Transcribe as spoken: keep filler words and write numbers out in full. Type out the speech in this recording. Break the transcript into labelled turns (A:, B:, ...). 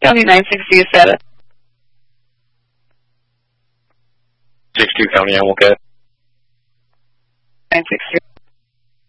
A: County nine sixty status.
B: six two County, I'm okay.
A: nine sixty.